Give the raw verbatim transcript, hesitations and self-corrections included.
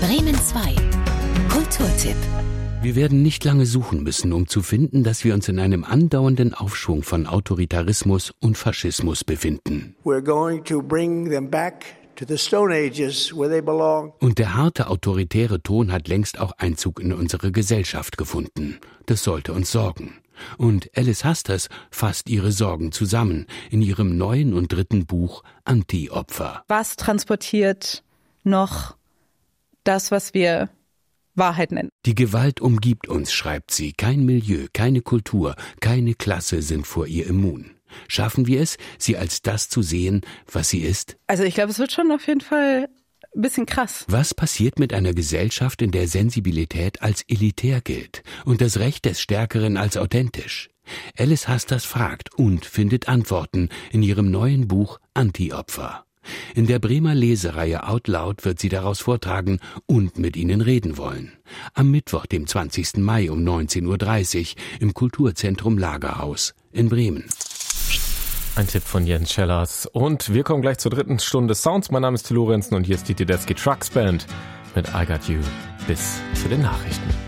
Bremen zwei. Kulturtipp. Wir werden nicht lange suchen müssen, um zu finden, dass wir uns in einem andauernden Aufschwung von Autoritarismus und Faschismus befinden. We're going to bring them back to the Stone Ages, where they belong. Und der harte autoritäre Ton hat längst auch Einzug in unsere Gesellschaft gefunden. Das sollte uns sorgen. Und Alice Hasters fasst ihre Sorgen zusammen in ihrem neuen und dritten Buch Anti-Opfer. Was transportiert noch das, was wir Wahrheit nennen? Die Gewalt umgibt uns, schreibt sie. Kein Milieu, keine Kultur, keine Klasse sind vor ihr immun. Schaffen wir es, sie als das zu sehen, was sie ist? Also ich glaube, es wird schon auf jeden Fall ein bisschen krass. Was passiert mit einer Gesellschaft, in der Sensibilität als elitär gilt und das Recht des Stärkeren als authentisch? Alice Hasters fragt und findet Antworten in ihrem neuen Buch Anti-Opfer. In der Bremer Lesereihe Out Loud wird sie daraus vortragen und mit Ihnen reden wollen. Am Mittwoch, dem zwanzigsten Mai um neunzehn Uhr dreißig im Kulturzentrum Lagerhaus in Bremen. Ein Tipp von Jens Schellers. Und wir kommen gleich zur dritten Stunde Sounds. Mein Name ist Till Lorenzen und hier ist die Tedeschi Trucks Band mit I Got You. Bis zu den Nachrichten.